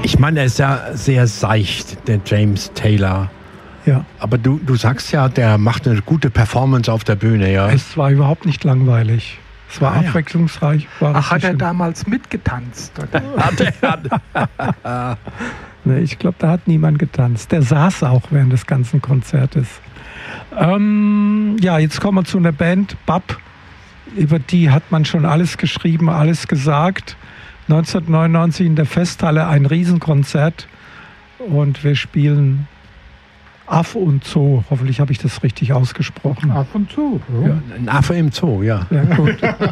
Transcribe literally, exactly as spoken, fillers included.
Ich meine, er ist ja sehr seicht, der James Taylor. Ja. Aber du, du sagst ja, der macht eine gute Performance auf der Bühne, ja. Es war überhaupt nicht langweilig. Es war Ah, ja. abwechslungsreich. War Ach, hat er schön. damals mitgetanzt? Oder? Hat er. Nee, ich glaube, da hat niemand getanzt. Der saß auch während des ganzen Konzertes. Ähm, ja, jetzt kommen wir zu einer Band, B A P. Über die hat man schon alles geschrieben, alles gesagt. neunzehnhundertneunundneunzig in der Festhalle ein Riesenkonzert. Und wir spielen Aff und Zoo. Hoffentlich habe ich das richtig ausgesprochen. Ab und zu. Ja. Ein Affe im Zoo, ja. Ja, gut.